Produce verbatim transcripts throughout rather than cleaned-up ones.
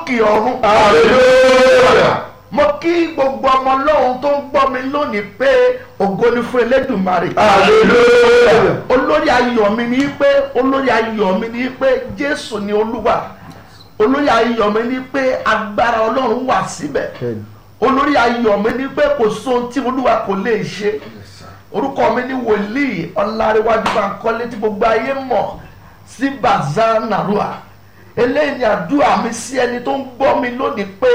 òkè ọ̀run. Hallelujah. Mo kí gbogbo ọmọ Ọlọ́run tó ń gbọ́ mi lónìí pé ògo ni fún Elédùmarè. Hallelujah. Olórí ayọ̀ mi ni pé olórí ayọ̀ mi ni pé Jésù ni Olúwa. Olórí ayọ̀ mi ni pé agbára Ọlọ́run wà síbẹ̀. Olórí ayọ̀ mi ni pé kò sóhun tí Olúwa kò lè ṣe. Orúkọ mi ni Wòlíì Ọlárẹ̀wájú Bánkọ́lé tí gbogbo ayé mọ̀ sí Bàzá Nàrúà. Eléyìí ni àdúrà mi sí ẹni tó ń gbọ́ mi lónìí pé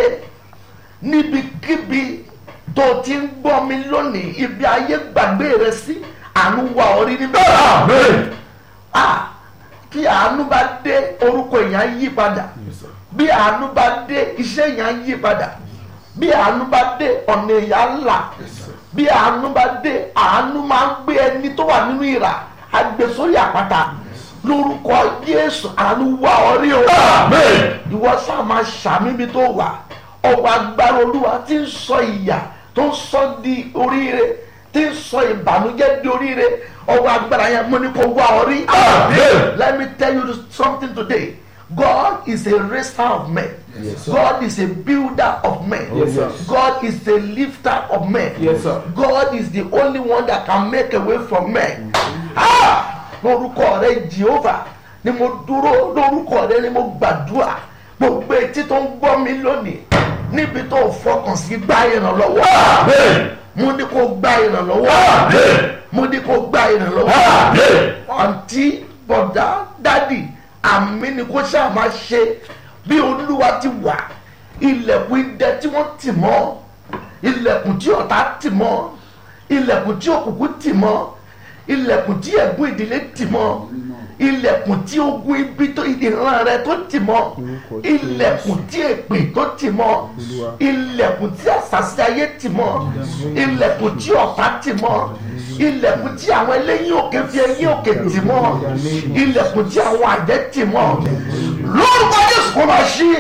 níbikíbi tó ti ń gbọ́ mi lónìí ibi ayé gbàgbé rẹ sí àánú wá orí níbẹ̀. Amen. Ah, kí àánú bá dé orúkọ èèyàn yí padà. Bí àánú bá dé iṣẹ́ èèyàn yí padà. Bí àánú bá dé ọ̀nà èèyàn là. Bí àánú bá dé àánú máa ń gbé ẹni tó wà nínú ìrà agbésórí àpáta. Lórúkọ Jésù àánú wá orí o. Amen. Ìwọ sáà máa ṣàmì ibi tó wà. Ọwọ́ agbára Olúwa tí ń sọ ìyà tó ń sọ di oríire tí ń sọ ìbànújẹ́ di oríire ọwọ́ agbára yẹn mo ní kó wá orí. Amen. Let me tell you something today. God is a raiser of men. Yes, sir. God is a builder of men. Yes, sir. God is the lifter of men. Yes, sir. God is the only one that can make a way from men. Ah! Lórúkọ rẹ Jehovah ni mo dúró, lórúkọ rẹ ni mo gbàdúrà. Gbogbo etí tó ń gbọ́ mi lónìí níbi tó fọkàn sí gbá ìrànlọ́wọ́. Amen. Mo ní kó gbá ìrànlọ́wọ́. Amen. Mo ní kó gbá ìrànlọ́wọ́. Amen. Àǹtí, bọ̀dá, dádì, àmì ni kó ṣáà máa ṣe bí Olúwa ti wà. Ilẹ̀kùn idẹ tí wọ́n tì mọ́, ilẹ̀kùn tí ọ̀tá tì mọ́, ilẹ̀kùn tí òkùnkùn tì mọ́, ilẹ̀kùn tí ẹ̀gún ìdílé tì mọ́, ilẹ̀kùn tí ogun ibi tó ìran rẹ tó tì mọ́, ilẹ̀kùn tí èpè tó tì mọ́, ilẹ̀kùn tí àṣàṣì ayé tì mọ́, ilẹ̀kùn tí ọ̀tá tì mọ́, ilẹ̀kùn tí àwọn ẹlẹ́yìn òkè fi ẹyìn òkè tì mọ́, ilẹ̀kùn tí àwọn àjẹ́ tì mọ́. Lórúkọ Jésù kò máa ṣí.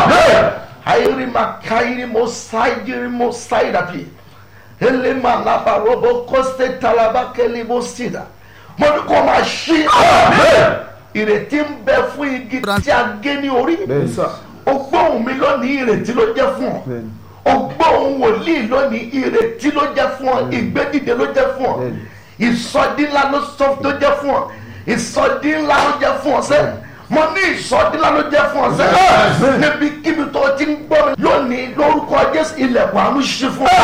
Ayiri makairi mo saidiri mo saidapi. Elema laba robo koste talaba keli mo sida. Mo ní kó máa ṣí. Ìrètí ń bẹ fún igi tí a gé ní orí. Ògbóhùn mi lónìí ìrètí ló jẹ́ fún ọ. Ògbóhùn wòlíì lónìí ìrètí ló jẹ́ fún ọ. Ìgbédìde ló jẹ́ fún ọ. Ìsọdí ńlá ló sọ tó jẹ́ fún ọ. Ìsọdí ńlá ló jẹ́ fún ọ sẹ́. Mo ní ìsọdí ńlá ló jẹ́ fún ọ sẹ́. Níbikíbi tó ti ń gbọ́ mi lónìí lórúkọ Jésù ilẹ̀kùn àánú ṣí fún ọ.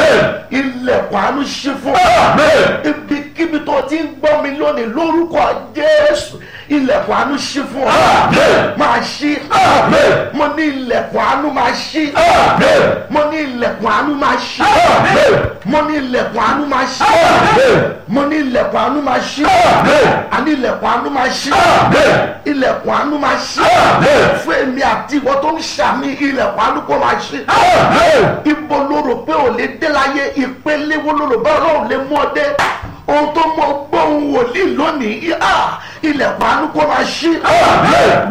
Ilẹ̀kùn àánú ṣí fún ọ. Ibikíbi tó ti ń gbọ́ mi lónìí lórúkọ Jésù ilẹ̀kùn àánú ṣí fún ọ. Máa ṣí. Mo ní ilẹ̀kùn àánú máa ṣí. Mo ní ilẹ̀kùn àánú máa ṣí. Mo ní ilẹ̀kùn àánú máa ṣí. Mo ní ilẹ̀kùn àánú máa ṣí. Àní ilẹ̀kùn àánú máa ṣí. Ilẹ̀kùn àánú máa ṣí. Fún èmi àti ìwọ tó ń ṣàmì ilẹ̀kùn àánú kó máa ṣí. Ibo ló rò pé ò lè dé láyé, ìpele wo ló rò bá Ọlọ́run lè mú ọ dé? Ohun tó mọ gbóhùn wòlíì lónìí ilẹ̀kùn àánú kó máa ṣí.